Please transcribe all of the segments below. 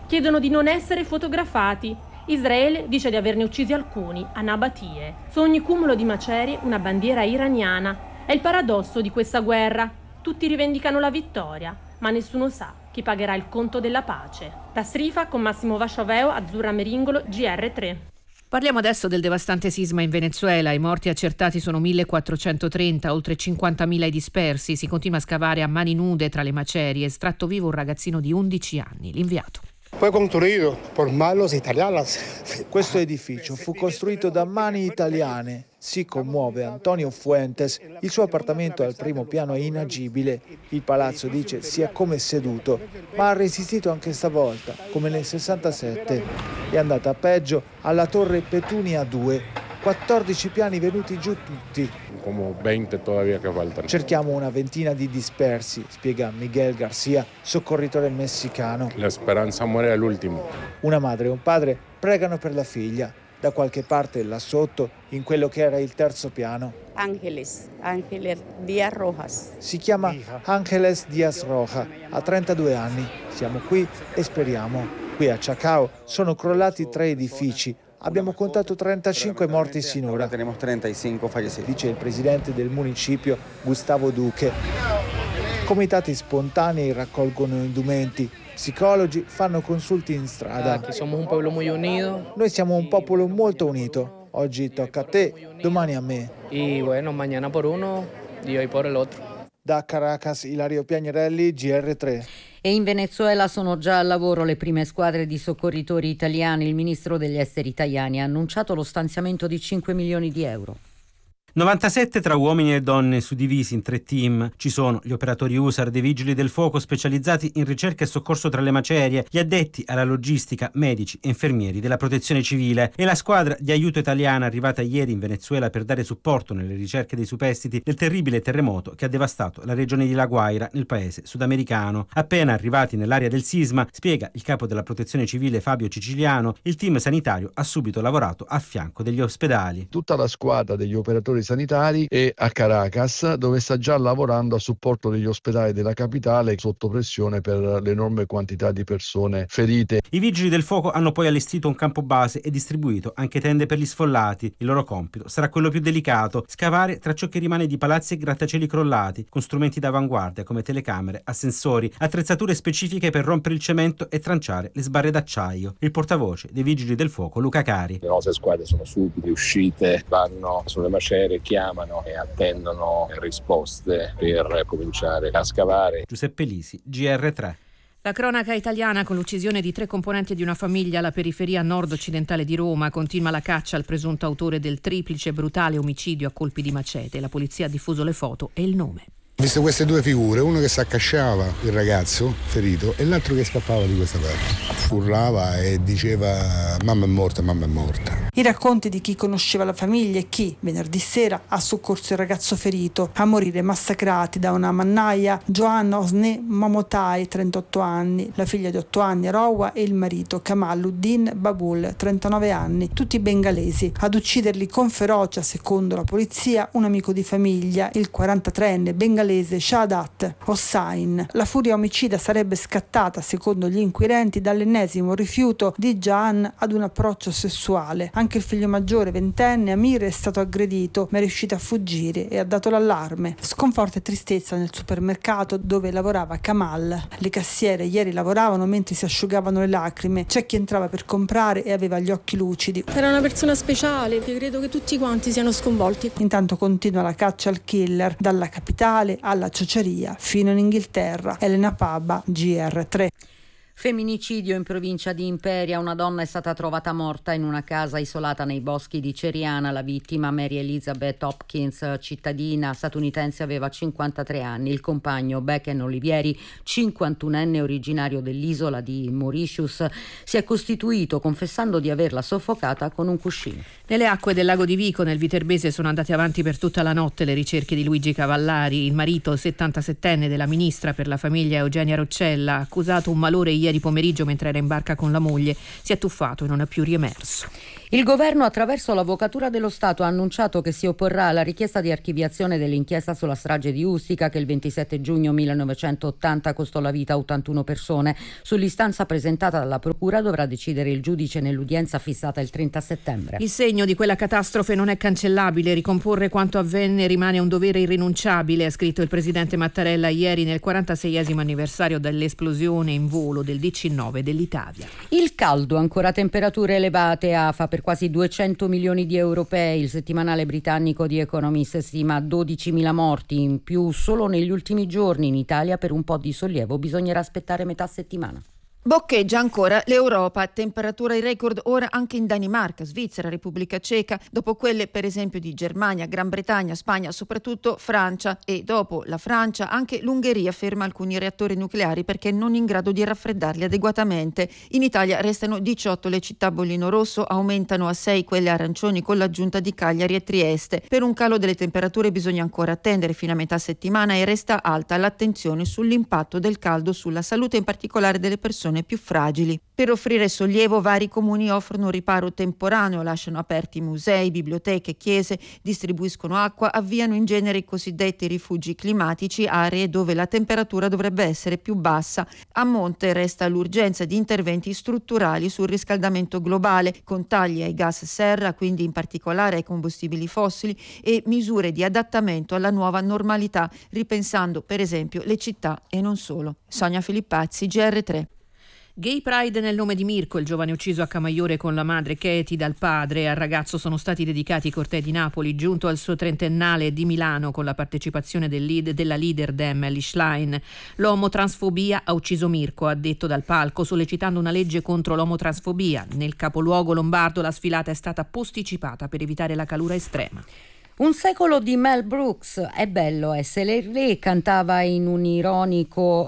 Chiedono di non essere fotografati. Israele dice di averne uccisi alcuni a Nabatie. Su ogni cumulo di macerie una bandiera iraniana. È il paradosso di questa guerra. Tutti rivendicano la vittoria, ma nessuno sa chi pagherà il conto della pace. Da Srifa con Massimo Vascioveo, Azzurra Meringolo, GR3. Parliamo adesso del devastante sisma in Venezuela. I morti accertati sono 1430, oltre 50.000 i dispersi. Si continua a scavare a mani nude tra le macerie. Estratto vivo un ragazzino di 11 anni. L'inviato. Questo edificio fu costruito da mani italiane. Si commuove Antonio Fuentes. Il suo appartamento al primo piano è inagibile. Il palazzo, dice, sia come seduto, ma ha resistito anche stavolta, come nel 67. È andata peggio alla torre Petunia 2. 14 piani venuti giù tutti. Como 20 todavía que faltan. Cerchiamo una ventina di dispersi, spiega Miguel Garcia, soccorritore messicano. La speranza muere all'ultimo. Una madre e un padre pregano per la figlia. Da qualche parte là sotto, in quello che era il terzo piano. Ángeles Díaz Rojas. Si chiama Ángeles Díaz Rojas, ha 32 anni. Siamo qui e speriamo. Qui a Chacao sono crollati 3 edifici. Abbiamo contato 35 morti sinora, dice il presidente del municipio Gustavo Duque. Comitati spontanei raccolgono indumenti, psicologi fanno consulti in strada. Noi siamo un popolo molto unito. Oggi tocca a te, domani a me. Mañana por uno y hoy por el otro. Da Caracas, Ilario Piagnarelli, GR3. E in Venezuela sono già al lavoro le prime squadre di soccorritori italiani. Il ministro degli esteri Tajani ha annunciato lo stanziamento di 5 milioni di euro. 97 tra uomini e donne suddivisi in 3 team. Ci sono gli operatori USAR dei vigili del fuoco specializzati in ricerca e soccorso tra le macerie, gli addetti alla logistica, medici e infermieri della protezione civile e la squadra di aiuto italiana arrivata ieri in Venezuela per dare supporto nelle ricerche dei superstiti del terribile terremoto che ha devastato la regione di La Guaira nel paese sudamericano. Appena arrivati nell'area del sisma, spiega il capo della protezione civile Fabio Ciciliano, il team sanitario ha subito lavorato a fianco degli ospedali. Tutta la squadra degli operatori sanitari è a Caracas, dove sta già lavorando a supporto degli ospedali della capitale sotto pressione per l'enorme quantità di persone ferite. I vigili del fuoco hanno poi allestito un campo base e distribuito anche tende per gli sfollati. Il loro compito sarà quello più delicato: scavare tra ciò che rimane di palazzi e grattacieli crollati, con strumenti d'avanguardia come telecamere, ascensori, attrezzature specifiche per rompere il cemento e tranciare le sbarre d'acciaio. Il portavoce dei vigili del fuoco Luca Cari. Le nostre squadre sono subito uscite, vanno sulle macerie, chiamano e attendono risposte per cominciare a scavare. Giuseppe Lisi, GR3. La cronaca italiana con l'uccisione di 3 componenti di una famiglia alla periferia nord-occidentale di Roma. Continua la caccia al presunto autore del triplice brutale omicidio a colpi di macete. La polizia ha diffuso le foto e il nome. Ho visto queste 2 figure, uno che si accasciava, il ragazzo ferito, e l'altro che scappava di questa parte. Urlava e diceva mamma è morta, mamma è morta. I racconti di chi conosceva la famiglia e chi, venerdì sera, ha soccorso il ragazzo ferito. A morire massacrati da una mannaia Joanna Osne Momotai, 38 anni, la figlia di 8 anni Rowa e il marito Kamaluddin Babul, 39 anni, tutti bengalesi. Ad ucciderli con ferocia, secondo la polizia, un amico di famiglia, il 43enne bengalese Shahadat Hossain. La furia omicida sarebbe scattata, secondo gli inquirenti, dall'ennesimo rifiuto di Jahan ad un approccio sessuale. Anche il figlio maggiore, 20enne, Amir, è stato aggredito, ma è riuscito a fuggire e ha dato l'allarme. Sconforto e tristezza nel supermercato dove lavorava Kamal. Le cassiere ieri lavoravano mentre si asciugavano le lacrime. C'è chi entrava per comprare e aveva gli occhi lucidi. Era una persona speciale, io credo che tutti quanti siano sconvolti. Intanto continua la caccia al killer, dalla capitale alla ciociaria fino in Inghilterra. Elena Paba, GR3. Femminicidio in provincia di Imperia. Una donna è stata trovata morta in una casa isolata nei boschi di Ceriana. La vittima, Mary Elizabeth Hopkins, cittadina statunitense, aveva 53 anni. Il compagno, Becken Olivieri, 51enne originario dell'isola di Mauritius, si è costituito confessando di averla soffocata con un cuscino. Nelle acque del lago di Vico, nel Viterbese, sono andate avanti per tutta la notte le ricerche di Luigi Cavallari, il marito 77enne della ministra per la famiglia Eugenia Roccella, accusato un malore ieri pomeriggio mentre era in barca con la moglie. Si è tuffato e non è più riemerso. Il governo, attraverso l'Avvocatura dello Stato, ha annunciato che si opporrà alla richiesta di archiviazione dell'inchiesta sulla strage di Ustica che il 27 giugno 1980 costò la vita a 81 persone. Sull'istanza presentata dalla Procura dovrà decidere il giudice nell'udienza fissata il 30 settembre. Il segno di quella catastrofe non è cancellabile. Ricomporre quanto avvenne rimane un dovere irrinunciabile, ha scritto il presidente Mattarella ieri nel 46esimo anniversario dell'esplosione in volo del DC-9 dell'Italia. Il caldo, ancora temperature elevate, afa per quasi 200 milioni di europei. Il settimanale britannico The Economist stima 12.000 morti in più solo negli ultimi giorni in Italia. Per un po' di sollievo bisognerà aspettare metà settimana. Boccheggia ancora l'Europa, temperature record ora anche in Danimarca, Svizzera, Repubblica Ceca, dopo quelle per esempio di Germania, Gran Bretagna, Spagna, soprattutto Francia, e dopo la Francia anche l'Ungheria ferma alcuni reattori nucleari perché non in grado di raffreddarli adeguatamente. In Italia restano 18 le città a bollino rosso, aumentano a 6 quelle arancioni con l'aggiunta di Cagliari e Trieste. Per un calo delle temperature bisogna ancora attendere fino a metà settimana e resta alta l'attenzione sull'impatto del caldo sulla salute, in particolare delle persone più fragili. Per offrire sollievo, vari comuni offrono riparo temporaneo, lasciano aperti musei, biblioteche, chiese, distribuiscono acqua, avviano in genere i cosiddetti rifugi climatici, aree dove la temperatura dovrebbe essere più bassa. A monte resta l'urgenza di interventi strutturali sul riscaldamento globale, con tagli ai gas serra, quindi in particolare ai combustibili fossili, e misure di adattamento alla nuova normalità, ripensando per esempio le città e non solo. Sonia Filippazzi, GR3. Gay Pride nel nome di Mirko, il giovane ucciso a Camaiore con la madre Katie dal padre. Al ragazzo sono stati dedicati i cortei di Napoli, giunto al suo trentennale di Milano con la partecipazione della leader Dem, Ellie Schlein. L'omotransfobia ha ucciso Mirko, ha detto dal palco, sollecitando una legge contro l'omotransfobia. Nel capoluogo lombardo la sfilata è stata posticipata per evitare la calura estrema. Un secolo di Mel Brooks, è bello essere il re, cantava in un ironico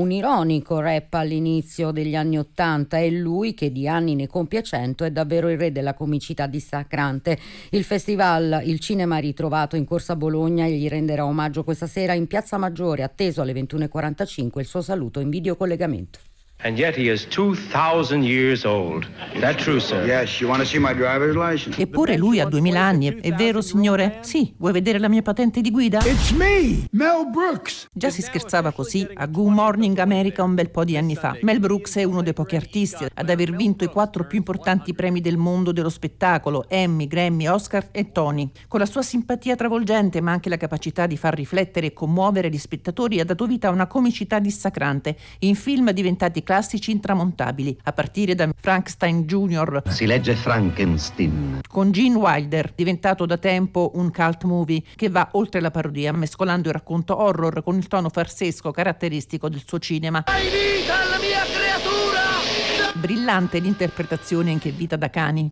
rap all'inizio degli anni '80. È lui che di anni ne compie 100, è davvero il re della comicità dissacrante. Il festival Il Cinema Ritrovato in Corsa Bologna gli renderà omaggio questa sera in Piazza Maggiore, atteso alle 21:45 il suo saluto in videocollegamento. And yet he is 2000 years old. Is that true, sir? Yes, you want to see my driver's license? Eppure lui ha 2000 anni, è vero, signore? Sì, vuoi vedere la mia patente di guida? It's me, Mel Brooks. Già si scherzava così a Good Morning America un bel po' di anni fa. Mel Brooks è uno dei pochi artisti ad aver vinto i 4 più importanti premi del mondo dello spettacolo, Emmy, Grammy, Oscar e Tony. Con la sua simpatia travolgente, ma anche la capacità di far riflettere e commuovere gli spettatori, ha dato vita a una comicità dissacrante in film diventati classici intramontabili, a partire da Frankenstein Jr. Si legge Frankenstein. Con Gene Wilder, diventato da tempo un cult movie che va oltre la parodia, mescolando il racconto horror con il tono farsesco caratteristico del suo cinema. Dai vita alla mia creatura! Brillante l'interpretazione in Che vita da cani.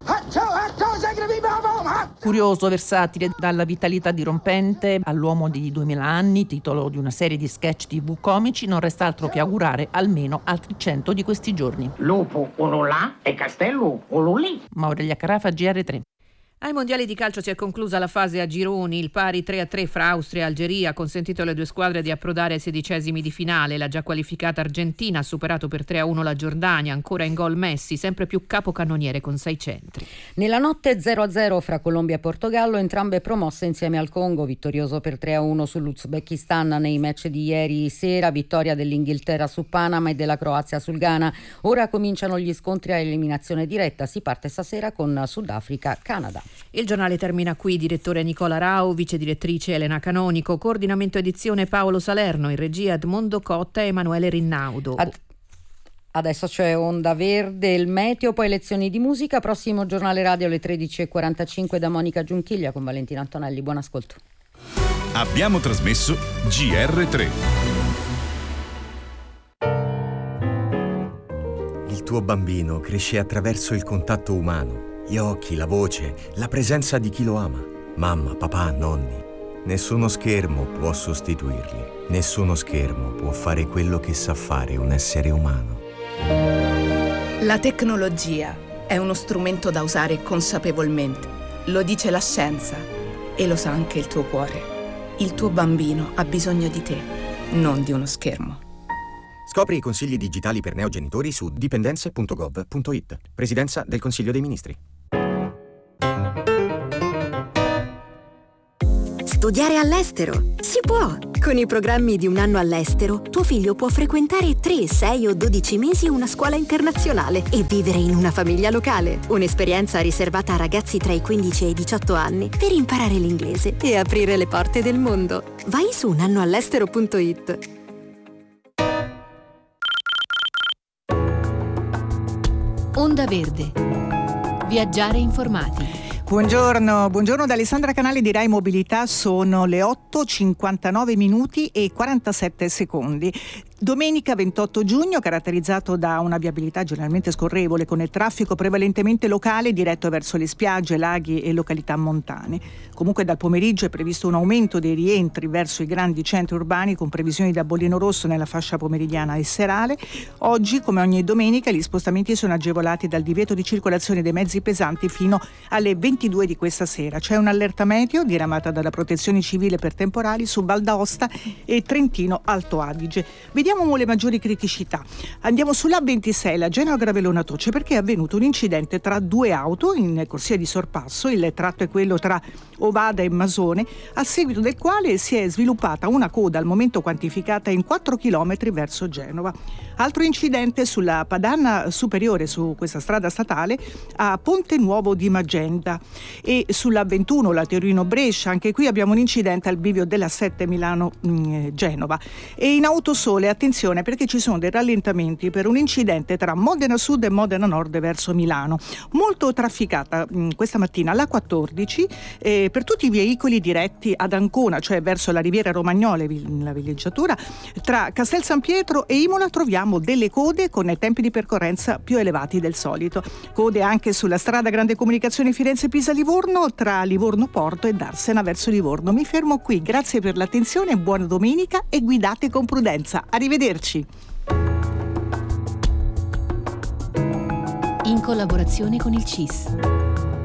Curioso, versatile, dalla vitalità dirompente all'uomo di 2000 anni, titolo di una serie di sketch TV comici, non resta altro che augurare almeno altri 100 di questi giorni. Lupo ululà e castello ululì. Maurelia Carafa, GR3. Ai mondiali di calcio si è conclusa la fase a gironi, il pari 3-3 fra Austria e Algeria ha consentito alle due squadre di approdare ai 16esimi di finale. La già qualificata Argentina ha superato per 3-1 la Giordania, ancora in gol Messi, sempre più capocannoniere con 6 centri. Nella notte 0-0 fra Colombia e Portogallo, entrambe promosse insieme al Congo, vittorioso per 3-1 sull'Uzbekistan nei match di ieri sera, vittoria dell'Inghilterra su Panama e della Croazia sul Ghana. Ora cominciano gli scontri a eliminazione diretta, si parte stasera con Sudafrica-Canada. Il giornale termina qui, direttore Nicola Rau, vice direttrice Elena Canonico, coordinamento edizione Paolo Salerno, in regia Edmondo Cotta e Emanuele Rinnaudo. Adesso c'è Onda Verde, il meteo, poi lezioni di musica, prossimo giornale radio alle 13:45 da Monica Giunchiglia con Valentina Antonelli. Buon ascolto. Abbiamo trasmesso GR3. Il tuo bambino cresce attraverso il contatto umano. Gli occhi, la voce, la presenza di chi lo ama. Mamma, papà, nonni. Nessuno schermo può sostituirli. Nessuno schermo può fare quello che sa fare un essere umano. La tecnologia è uno strumento da usare consapevolmente. Lo dice la scienza e lo sa anche il tuo cuore. Il tuo bambino ha bisogno di te, non di uno schermo. Scopri i consigli digitali per neogenitori su dipendenze.gov.it. Presidenza del Consiglio dei Ministri. Studiare all'estero? Si può! Con i programmi di un anno all'estero, tuo figlio può frequentare 3, 6 o 12 mesi una scuola internazionale e vivere in una famiglia locale. Un'esperienza riservata a ragazzi tra i 15 e i 18 anni per imparare l'inglese e aprire le porte del mondo. Vai su unannoall'estero.it. Onda Verde. Viaggiare informati. Buongiorno da Alessandra Canali di Rai Mobilità, sono le 8:59 minuti e 47 secondi. Domenica 28 giugno, caratterizzato da una viabilità generalmente scorrevole con il traffico prevalentemente locale diretto verso le spiagge, laghi e località montane. Comunque dal pomeriggio è previsto un aumento dei rientri verso i grandi centri urbani con previsioni da bollino rosso nella fascia pomeridiana e serale. Oggi, come ogni domenica, gli spostamenti sono agevolati dal divieto di circolazione dei mezzi pesanti fino alle 22 di questa sera. C'è un'allerta meteo diramata dalla Protezione Civile per temporali su Val d'Aosta e Trentino Alto Adige. Vediamo le maggiori criticità. Andiamo sulla A26, la Genova-Gravellona-Toce, perché è avvenuto un incidente tra due auto in corsia di sorpasso. Il tratto è quello tra Ovada e Masone, a seguito del quale si è sviluppata una coda al momento quantificata in 4 km verso Genova. Altro incidente sulla Padana Superiore, su questa strada statale, a Ponte Nuovo di Magenta, e sulla 21, la Torino-Brescia, anche qui abbiamo un incidente al bivio della 7 Milano-Genova. E in Autosole, attenzione, perché ci sono dei rallentamenti per un incidente tra Modena Sud e Modena Nord verso Milano. Molto trafficata questa mattina la 14 per tutti i veicoli diretti ad Ancona, cioè verso la Riviera Romagnola, la villeggiatura. Tra Castel San Pietro e Imola troviamo delle code con tempi di percorrenza più elevati del solito. Code anche sulla strada Grande Comunicazione Firenze-Pisa-Livorno, tra Livorno Porto e Darsena verso Livorno. Mi fermo qui, grazie per l'attenzione, buona domenica e guidate con prudenza. Arrivederci. In collaborazione con il CIS.